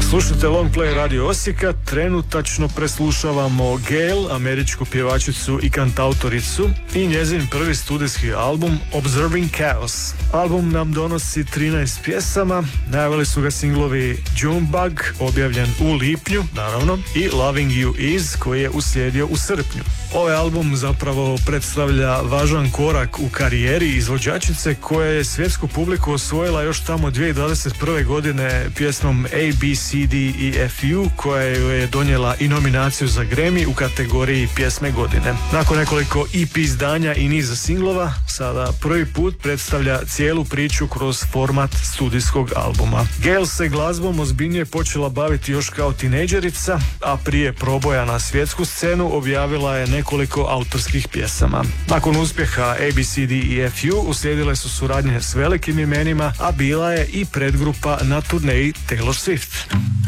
Slušajte Long Play Radio Osijeka, trenutačno preslušavamo Gayle, američku pjevačicu i kantautoricu, i njezin prvi studijski album Observing Chaos. Album nam donosi 13 pjesama, najavili su ga singlovi Junebug, objavljen u lipnju, naravno, i Loving You Is, koji je uslijedio u srpnju. Ovaj album zapravo predstavlja važan korak u karijeri izvođačice koja je svjetsku publiku osvojila još tamo 2021. godine pjesmom ABCDEFU, koja je donijela i nominaciju za Grammy u kategoriji pjesme godine. Nakon nekoliko EP izdanja i niza singlova, sada prvi put predstavlja cijelu priču kroz format studijskog albuma. Gayle se glazbom ozbiljnije počela baviti još kao tinejdžerica, a prije proboja na svjetsku scenu objavila je nekoliko autorskih pjesama. Nakon uspjeha ABCDEFU uslijedile su suradnje s velikim imenima, a bila je i predgrupa na turneji Taylor Swift.